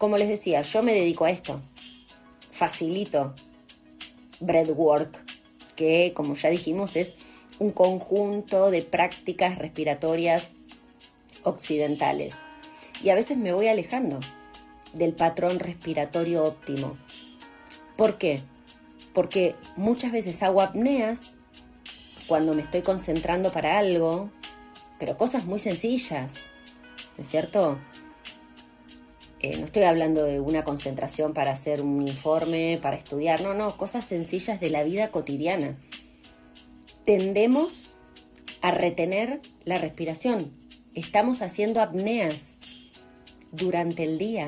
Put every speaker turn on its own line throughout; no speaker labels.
como les decía, yo me dedico a esto. Facilito breathwork, que como ya dijimos es un conjunto de prácticas respiratorias occidentales. Y a veces me voy alejando del patrón respiratorio óptimo. ¿Por qué? Porque muchas veces hago apneas cuando me estoy concentrando para algo, pero cosas muy sencillas, ¿no es cierto? No estoy hablando de una concentración para hacer un informe, para estudiar, no, cosas sencillas de la vida cotidiana. Tendemos a retener la respiración. Estamos haciendo apneas durante el día.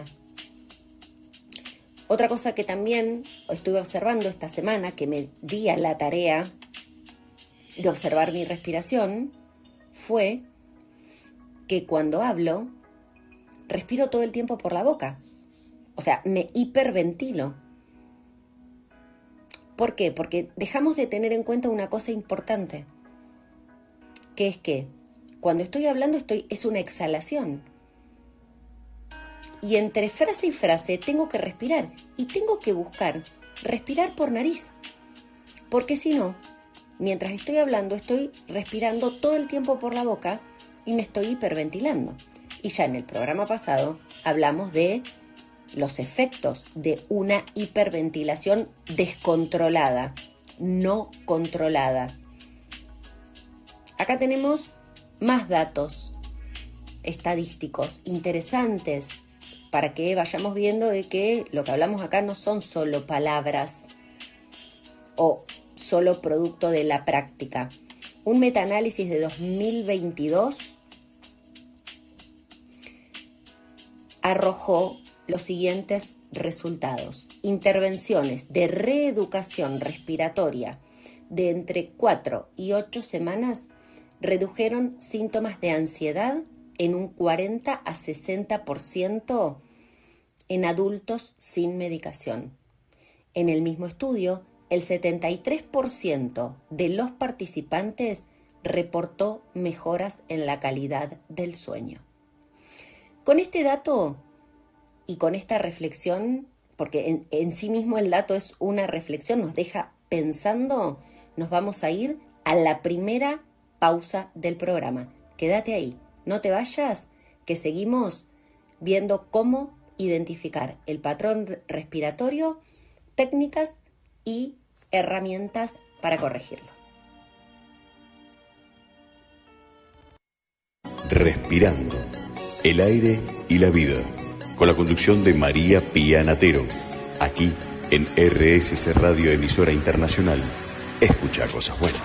Otra cosa que también estuve observando esta semana, que me di a la tarea de observar mi respiración, fue que cuando hablo, respiro todo el tiempo por la boca. O sea, me hiperventilo. ¿Por qué? Porque dejamos de tener en cuenta una cosa importante, que es que cuando estoy hablando es una exhalación. Y entre frase y frase tengo que respirar y tengo que buscar respirar por nariz. Porque si no, mientras estoy hablando estoy respirando todo el tiempo por la boca y me estoy hiperventilando. Y ya en el programa pasado hablamos de los efectos de una hiperventilación descontrolada, no controlada. Acá tenemos más datos estadísticos interesantes para que vayamos viendo de que lo que hablamos acá no son solo palabras o solo producto de la práctica. Un metaanálisis de 2022 arrojó los siguientes resultados. Intervenciones de reeducación respiratoria de entre 4 y 8 semanas redujeron síntomas de ansiedad en un 40 a 60% en adultos sin medicación. En el mismo estudio, el 73% de los participantes reportó mejoras en la calidad del sueño. Con este dato y con esta reflexión, porque en sí mismo el dato es una reflexión, nos deja pensando, nos vamos a ir a la primera pausa del programa. Quédate ahí, no te vayas, que seguimos viendo cómo identificar el patrón respiratorio, técnicas y herramientas para corregirlo.
Respirando, el aire y la vida, con la conducción de María Pía Natero, aquí en RSC Radio, emisora internacional. Escucha cosas buenas.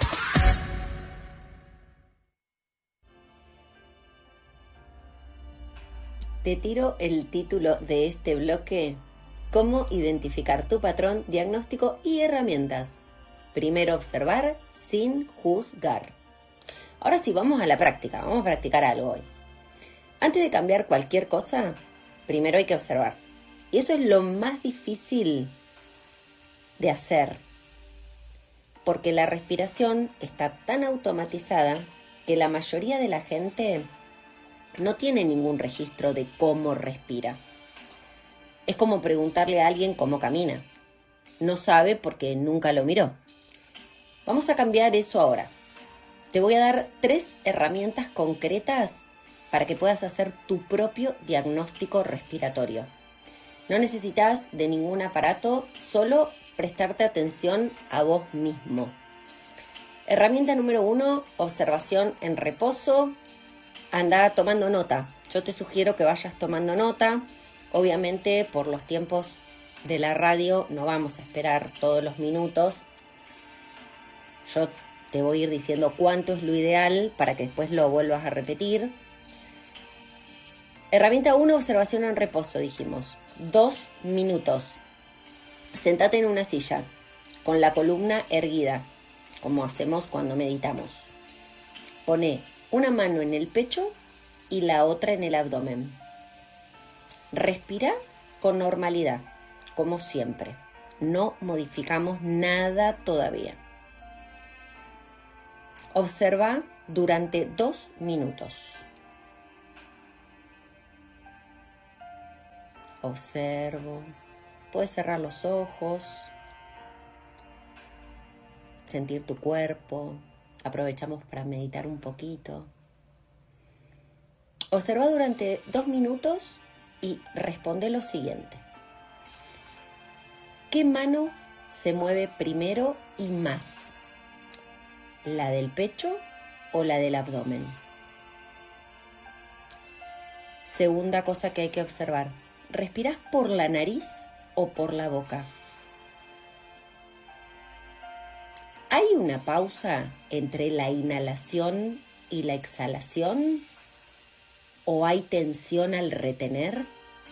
Te tiro el título de este bloque: ¿Cómo identificar tu patrón, diagnóstico y herramientas? Primero observar sin juzgar. Ahora sí, vamos a la práctica, vamos a practicar algo hoy. Antes de cambiar cualquier cosa, primero hay que observar. Y eso es lo más difícil de hacer, porque la respiración está tan automatizada que la mayoría de la gente no tiene ningún registro de cómo respira. Es como preguntarle a alguien cómo camina. No sabe porque nunca lo miró. Vamos a cambiar eso ahora. Te voy a dar 3 herramientas concretas para que puedas hacer tu propio diagnóstico respiratorio. No necesitas de ningún aparato, solo prestarte atención a vos mismo. Herramienta número 1, observación en reposo. Anda tomando nota. Yo te sugiero que vayas tomando nota. Obviamente, por los tiempos de la radio, no vamos a esperar todos los minutos. Yo te voy a ir diciendo cuánto es lo ideal para que después lo vuelvas a repetir. Herramienta 1, observación en reposo, dijimos. 2 minutos. Sentate en una silla, con la columna erguida, como hacemos cuando meditamos. Poné una mano en el pecho y la otra en el abdomen. Respira con normalidad, como siempre. No modificamos nada todavía. Observa durante 2 minutos. observo. Puedes cerrar los ojos, sentir tu cuerpo. Aprovechamos para meditar un poquito. Observa durante 2 minutos y responde lo siguiente. ¿Qué mano se mueve primero y más? ¿La del pecho o la del abdomen? Segunda cosa que hay que observar. ¿Respirás por la nariz o por la boca? ¿Hay una pausa entre la inhalación y la exhalación? ¿O hay tensión al retener?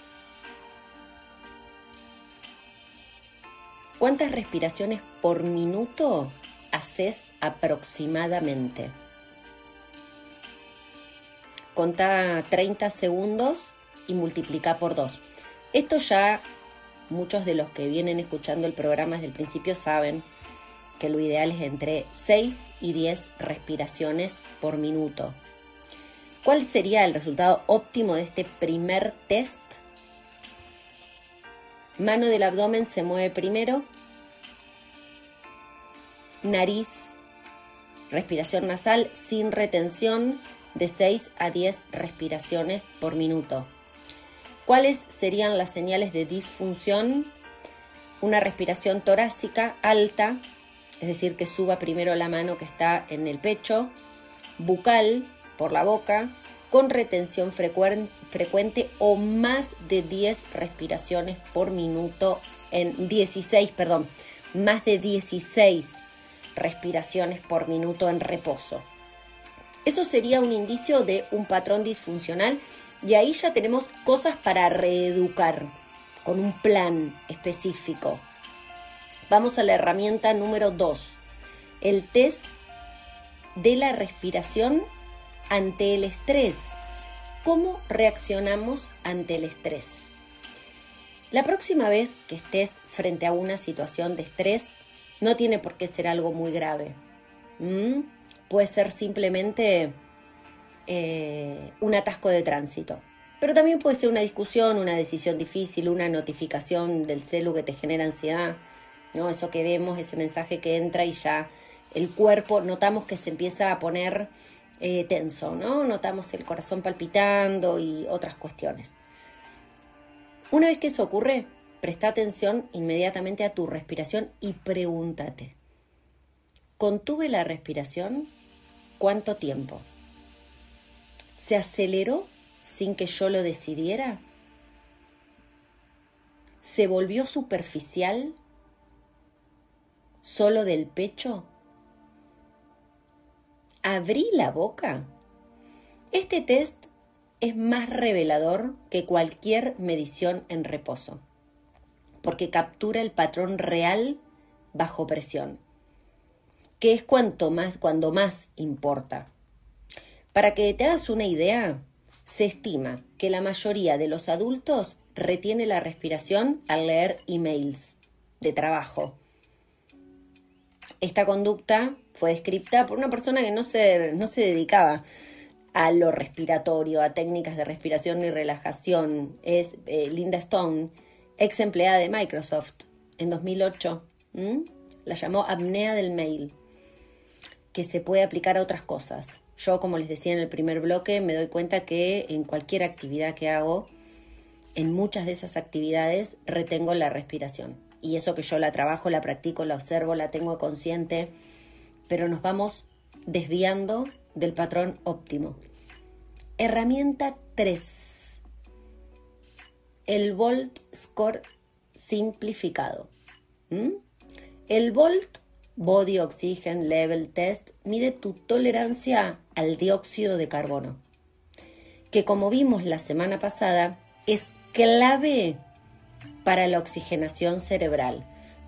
¿Cuántas respiraciones por minuto haces aproximadamente? Contá 30 segundos y multiplica por 2. Esto ya muchos de los que vienen escuchando el programa desde el principio saben que lo ideal es entre 6 y 10 respiraciones por minuto. ¿Cuál sería el resultado óptimo de este primer test? Mano del abdomen se mueve primero. Nariz, respiración nasal sin retención de 6 a 10 respiraciones por minuto. ¿Cuáles serían las señales de disfunción? Una respiración torácica alta, es decir, que suba primero la mano que está en el pecho. Bucal, por la boca, con retención frecuente o más de 10 respiraciones por minuto más de 16 respiraciones por minuto en reposo. Eso sería un indicio de un patrón disfuncional y ahí ya tenemos cosas para reeducar con un plan específico. Vamos a la herramienta número 2, el test de la respiración ante el estrés. ¿Cómo reaccionamos ante el estrés? La próxima vez que estés frente a una situación de estrés, no tiene por qué ser algo muy grave. Puede ser simplemente un atasco de tránsito. Pero también puede ser una discusión, una decisión difícil, una notificación del celu que te genera ansiedad, ¿no? Eso que vemos, ese mensaje que entra y ya el cuerpo notamos que se empieza a poner tenso, ¿no? Notamos el corazón palpitando y otras cuestiones. Una vez que eso ocurre, presta atención inmediatamente a tu respiración y pregúntate: ¿contuve la respiración? ¿Cuánto tiempo? ¿Se aceleró sin que yo lo decidiera? ¿Se volvió superficial? ¿Solo del pecho? ¿Abrí la boca? Este test es más revelador que cualquier medición en reposo, porque captura el patrón real bajo presión, que es cuando más importa. Para que te hagas una idea, se estima que la mayoría de los adultos retiene la respiración al leer emails de trabajo. Esta conducta fue descrita por una persona que no se dedicaba a lo respiratorio, a técnicas de respiración y relajación. Es Linda Stone, ex empleada de Microsoft en 2008. La llamó apnea del mail, que se puede aplicar a otras cosas. Yo, como les decía en el primer bloque, me doy cuenta que en cualquier actividad que hago, en muchas de esas actividades retengo la respiración. Y eso que yo la trabajo, la practico, la observo, la tengo consciente, pero nos vamos desviando del patrón óptimo. Herramienta 3. El Volt Score simplificado. El Volt Body Oxygen Level Test mide tu tolerancia al dióxido de carbono, que, como vimos la semana pasada, es clave para la oxigenación cerebral.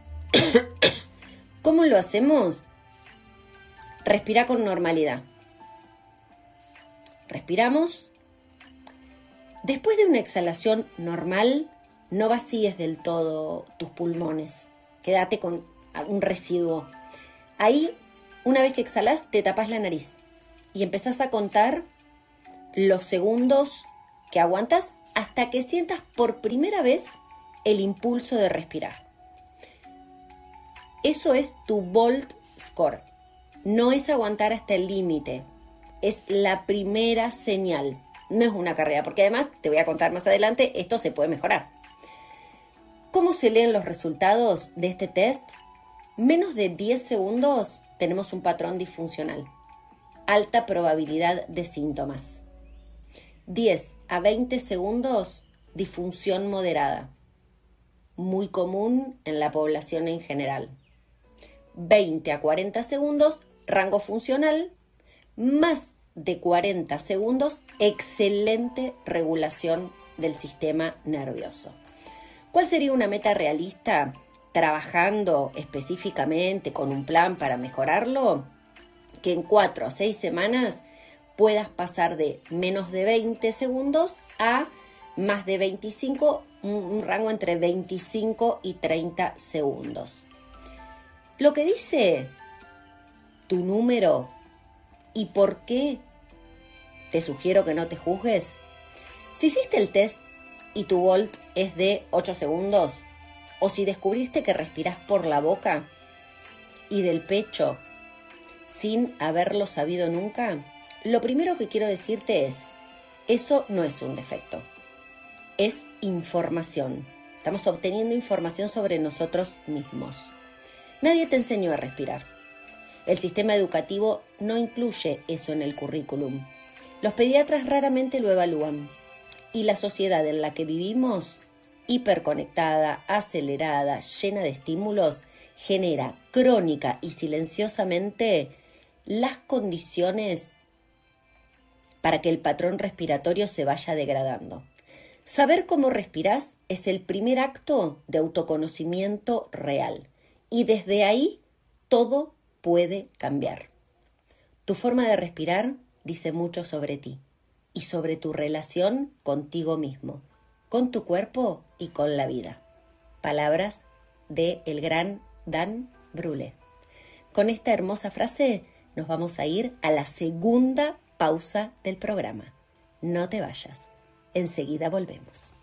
¿Cómo lo hacemos? Respira con normalidad. Respiramos. Después de una exhalación normal, no vacíes del todo tus pulmones. Quédate con un residuo. Ahí, una vez que exhalas, te tapas la nariz y empezás a contar los segundos que aguantas hasta que sientas por primera vez el impulso de respirar. Eso es tu Bolt Score. No es aguantar hasta el límite. Es la primera señal. No es una carrera, porque además, te voy a contar más adelante, esto se puede mejorar. ¿Cómo se leen los resultados de este test? Menos de 10 segundos tenemos un patrón disfuncional. Alta probabilidad de síntomas. 10 a 20 segundos, disfunción moderada. Muy común en la población en general. 20 a 40 segundos, rango funcional. Más de 40 segundos, excelente regulación del sistema nervioso. ¿Cuál sería una meta realista? Trabajando específicamente con un plan para mejorarlo, que en 4 a 6 semanas puedas pasar de menos de 20 segundos a más de 25, un rango entre 25 y 30 segundos. Lo que dice tu número y por qué te sugiero que no te juzgues. Si hiciste el test y tu Volt es de 8 segundos, o si descubriste que respirás por la boca y del pecho sin haberlo sabido nunca, lo primero que quiero decirte es, eso no es un defecto, es información. Estamos obteniendo información sobre nosotros mismos. Nadie te enseñó a respirar. El sistema educativo no incluye eso en el currículum. Los pediatras raramente lo evalúan. Y la sociedad en la que vivimos, hiperconectada, acelerada, llena de estímulos, genera crónica y silenciosamente las condiciones para que el patrón respiratorio se vaya degradando. Saber cómo respirás es el primer acto de autoconocimiento real. Y desde ahí todo puede cambiar. Tu forma de respirar dice mucho sobre ti y sobre tu relación contigo mismo, con tu cuerpo y con la vida. Palabras de el gran Dan Brule. Con esta hermosa frase nos vamos a ir a la segunda pausa del programa. No te vayas, enseguida volvemos.